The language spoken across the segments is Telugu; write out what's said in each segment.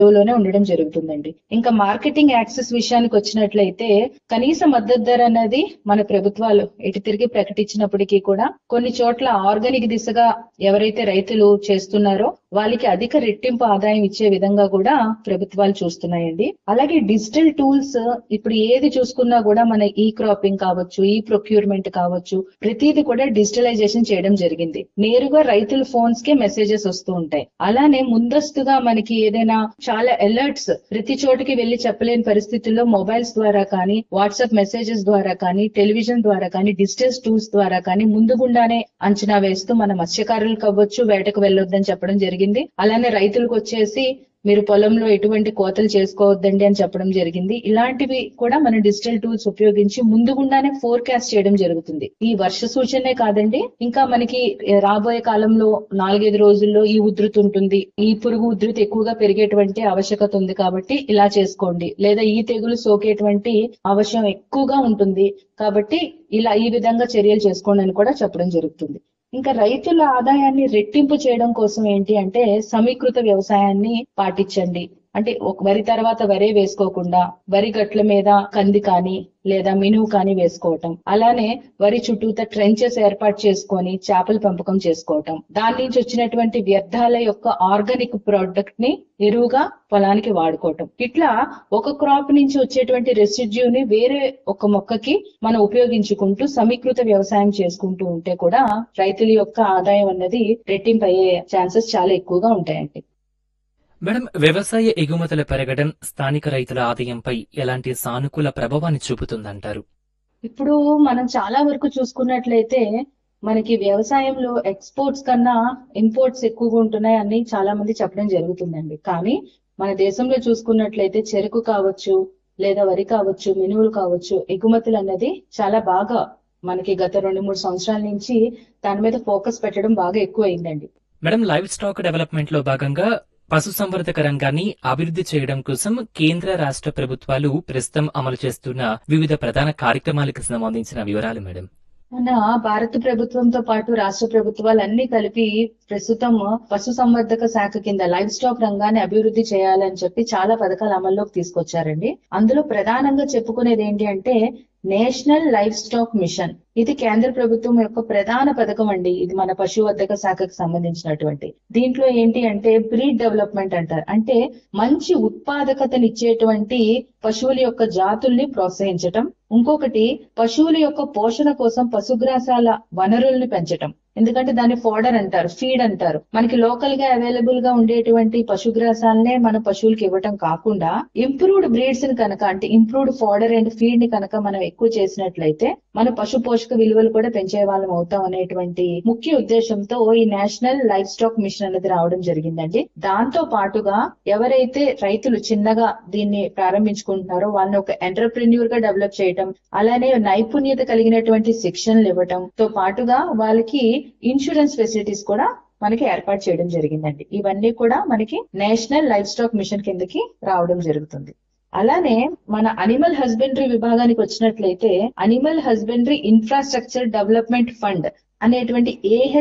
లోనే ఉండడం జరుగుతుందండి. ఇంకా మార్కెటింగ్ యాక్సెస్ విషయానికి వచ్చినట్లయితే కనీస మద్దతు ధర అనేది మన ప్రభుత్వాలు ఎటు తిరిగి ప్రకటించినప్పటికీ కూడా కొన్ని చోట్ల ఆర్గానిక్ దిశగా ఎవరైతే రైతులు చేస్తున్నారో వాళ్ళకి అధిక రెట్టింపు ఆదాయం ఇచ్చే విధంగా కూడా ప్రభుత్వాలు చూస్తున్నాయండి. అలాగే డిజిటల్ టూల్స్ ఇప్పుడు ఏది చూసుకున్నా కూడా మన ఈ క్రాపింగ్ కావచ్చు, ఈ ప్రొక్యూర్మెంట్ కావచ్చు, ప్రతిది కూడా డిజిటలైజేషన్ చేయడం జరిగింది. నేరుగా రైతుల ఫోన్స్ కే మెసేజెస్ వస్తూ ఉంటాయి. అలానే ముందస్తుగా మనకి ఏదైనా చాలా అలర్ట్స్ ప్రతి చోటికి వెళ్లి చెప్పలేని పరిస్థితుల్లో మొబైల్స్ ద్వారా కానీ, వాట్సాప్ మెసేజెస్ ద్వారా కానీ, టెలివిజన్ ద్వారా కానీ, డిజిటల్ టూల్స్ ద్వారా కానీ ముందుగుండానే అంచనా వేస్తూ మన మత్స్యకారులకు అవ్వచ్చు వేటకు వెళ్ళొద్దని చెప్పడం జరిగింది. అలానే రైతులకు వచ్చేసి మీరు పొలంలో ఎటువంటి కోతలు చేసుకోవద్దండి అని చెప్పడం జరిగింది. ఇలాంటివి కూడా మన డిజిటల్ టూల్స్ ఉపయోగించి ముందుగుండానే ఫోర్కాస్ట్ చేయడం జరుగుతుంది. ఈ వర్ష సూచనే కాదండి, ఇంకా మనకి రాబోయే కాలంలో 4-5 రోజుల్లో ఈ ఉధృతి ఉంటుంది, ఈ పురుగు ఉధృతి ఎక్కువగా పెరిగేటువంటి ఆవశ్యకత ఉంది కాబట్టి ఇలా చేసుకోండి, లేదా ఈ తెగులు సోకేటువంటి అవసరం ఎక్కువగా ఉంటుంది కాబట్టి ఇలా ఈ విధంగా చర్యలు చేసుకోండి అని కూడా చెప్పడం జరుగుతుంది. ఇంకా రైతుల ఆదాయాన్ని రెట్టింపు చేయడం కోసం ఏంటి అంటే సమీకృత వ్యవసాయాన్ని పాటించండి. అంటే వరి తర్వాత వరే వేసుకోకుండా వరి గట్ల మీద కంది కానీ లేదా మినుము కానీ వేసుకోవటం, అలానే వరి చుట్టూత ట్రెంచెస్ ఏర్పాటు చేసుకొని చేపల పెంపకం చేసుకోవటం, దాని నుంచి వచ్చినటువంటి వ్యర్థాల యొక్క ఆర్గానిక్ ప్రోడక్ట్ ని ఎరువుగా పొలానికి వాడుకోవటం, ఇట్లా ఒక క్రాప్ నుంచి వచ్చేటువంటి రెసిడ్యూని వేరే ఒక మొక్కకి మనం ఉపయోగించుకుంటూ సమీకృత వ్యవసాయం చేసుకుంటూ ఉంటే కూడా రైతుల యొక్క ఆదాయం అన్నది రెట్టింపు అయ్యే ఛాన్సెస్ చాలా ఎక్కువగా ఉంటాయండి. మేడం, వ్యవసాయ ఎగుమతులు పెరగడం స్థానిక రైతుల ఆదాయంపై ఎలాంటి సానుకూల ప్రభావాన్ని చూపుతుందంటారు? ఇప్పుడు మనం చాలా వరకు చూసుకున్నట్లయితే మనకి వ్యవసాయంలో ఎక్స్పోర్ట్స్ కన్నా ఇంపోర్ట్స్ ఎక్కువగా ఉంటున్నాయని చాలా మంది చెప్పడం జరుగుతుందండి. కానీ మన దేశంలో చూసుకున్నట్లయితే చెరుకు కావచ్చు, లేదా వరి కావచ్చు, మినుములు కావచ్చు, ఎగుమతులు అన్నది చాలా బాగా మనకి గత 2-3 సంవత్సరాల నుంచి దాని మీద ఫోకస్ పెట్టడం బాగా ఎక్కువ అయిందండి. మేడం, లైవ్ స్టాక్ డెవలప్మెంట్ లో భాగంగా పశుసంవర్ధక రంగాన్ని అభివృద్ధి చేయడం కోసం కేంద్ర రాష్ట్ర ప్రభుత్వాలు ప్రస్తుతం అమలు చేస్తున్న వివిధ ప్రధాన కార్యక్రమాలకు సంబంధించిన వివరాలు మేడం. మన భారత ప్రభుత్వంతో పాటు రాష్ట్ర ప్రభుత్వాలు అన్ని కలిపి ప్రస్తుతం పశు సంవర్ధక శాఖ కింద లైవ్ స్టాక్ రంగాన్ని అభివృద్ధి చేయాలని చెప్పి చాలా పథకాలు అమల్లోకి తీసుకొచ్చారండి. అందులో ప్రధానంగా చెప్పుకునేది ఏంటి అంటే నేషనల్ లైవ్ స్టాక్ మిషన్. ఇది కేంద్ర ప్రభుత్వం యొక్క ప్రధాన పథకం అండి. ఇది మన పశువర్ధక శాఖకు సంబంధించినటువంటి. దీంట్లో ఏంటి అంటే బ్రీడ్ డెవలప్మెంట్ అంటారు. అంటే మంచి ఉత్పాదకతను ఇచ్చేటువంటి పశువుల యొక్క జాతుల్ని ప్రోత్సహించటం. ఇంకొకటి పశువుల యొక్క పోషణ కోసం పశుగ్రాసాల వనరుల్ని పెంచటం. ఎందుకంటే దాన్ని ఫోడర్ అంటారు, ఫీడ్ అంటారు. మనకి లోకల్ గా అవైలబుల్ గా ఉండేటువంటి పశుగ్రాసాలనే మన పశువులకి ఇవ్వటం కాకుండా ఇంప్రూవ్డ్ బ్రీడ్స్ ని కనుక, అంటే ఇంప్రూవ్డ్ ఫోడర్ అండ్ ఫీడ్ ని కనుక మనం ఎక్కువ చేసినట్లయితే మన పశు పోషక విలువలు కూడా పెంచే వాళ్ళం అవుతాం అనేటువంటి ముఖ్య ఉద్దేశంతో ఈ నేషనల్ లైవ్ స్టాక్ మిషన్ అనేది రావడం జరిగిందండి. దాంతో పాటుగా ఎవరైతే రైతులు చిన్నగా దీన్ని ప్రారంభించుకుంటున్నారో వాళ్ళని ఒక ఎంటర్ప్రెన్యూర్ గా డెవలప్ చేయటం, అలానే నైపుణ్యత కలిగినటువంటి శిక్షణలు ఇవ్వటం తో పాటుగా వాళ్ళకి ఇన్సూరెన్స్ ఫెసిలిటీస్ కూడా మనకి ఏర్పాటు చేయడం జరిగిందండి. ఇవన్నీ కూడా మనకి నేషనల్ లైవ్ స్టాక్ మిషన్ కిందకి రావడం జరుగుతుంది. అలానే మన అనిమల్ హస్బెండరీ విభాగానికి వచ్చినట్లయితే animal husbandry infrastructure development fund అనేటువంటి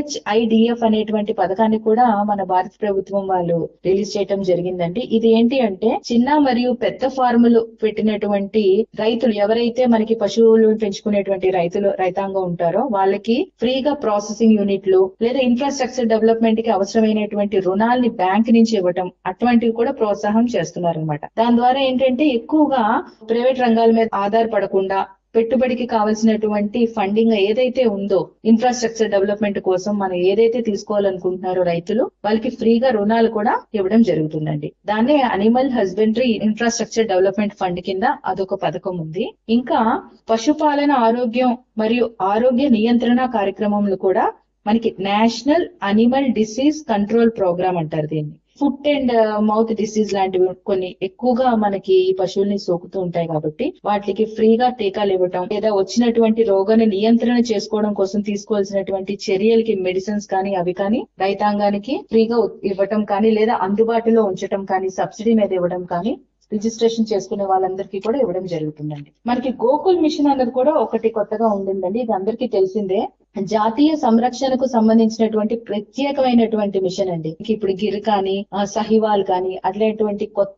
AHIDF అనేటువంటి పథకాన్ని కూడా మన భారత ప్రభుత్వం వాళ్ళు రిలీజ్ చేయడం జరిగిందండి. ఇది ఏంటి అంటే చిన్న మరియు పెద్ద ఫార్ములు పెట్టినటువంటి రైతులు ఎవరైతే మనకి పశువులు పెంచుకునేటువంటి రైతాంగం ఉంటారో వాళ్ళకి ఫ్రీగా ప్రాసెసింగ్ యూనిట్లు లేదా ఇన్ఫ్రాస్ట్రక్చర్ డెవలప్మెంట్ కి అవసరమైనటువంటి రుణాలని బ్యాంక్ నుంచి ఇవ్వటం, అటువంటివి కూడా ప్రోత్సాహం చేస్తున్నారనమాట. దాని ద్వారా ఏంటంటే ఎక్కువగా ప్రైవేట్ రంగాల మీద ఆధారపడకుండా పెట్టుబడికి కావాల్సినటువంటి ఫండింగ్ ఏదైతే ఉందో ఇన్ఫ్రాస్ట్రక్చర్ డెవలప్మెంట్ కోసం మనం ఏదైతే తీసుకోవాలనుకుంటున్నారో రైతులు వాళ్ళకి ఫ్రీగా రుణాలు కూడా ఇవ్వడం జరుగుతుందండి. దాన్నే animal husbandry infrastructure development fund కింద అదొక పథకం ఉంది. ఇంకా పశుపాలన ఆరోగ్యం మరియు ఆరోగ్య నియంత్రణ కార్యక్రమంలో కూడా మనకి national animal disease control programme అంటారు దీన్ని. ఫుట్ అండ్ మౌత్ డిసీజ్ లాంటివి కొన్ని ఎక్కువగా మనకి ఈ పశువుల్ని సోకుతూ ఉంటాయి కాబట్టి వాటికి ఫ్రీగా టీకాలు ఇవ్వటం, లేదా వచ్చినటువంటి రోగాన్ని నియంత్రణ చేసుకోవడం కోసం తీసుకోవాల్సినటువంటి చర్యలకి మెడిసిన్స్ కానీ అవి కానీ రైతాంగానికి ఫ్రీగా ఇవ్వటం కానీ, లేదా అందుబాటులో ఉంచటం కానీ, సబ్సిడీ మీద ఇవ్వడం కానీ రిజిస్ట్రేషన్ చేసుకునే వాళ్ళందరికీ కూడా ఇవ్వడం జరుగుతుందండి. మనకి గోకుల్ మిషన్ అన్నది కూడా ఒకటి కొత్తగా ఉండిందండి. ఇది అందరికీ తెలిసిందే. జాతీయ సంరక్షణకు సంబంధించినటువంటి ప్రత్యేకమైనటువంటి మిషన్ అండి. ఇప్పుడు గిర్ కానీ సహివాల్ కానీ అట్లాంటి కొత్త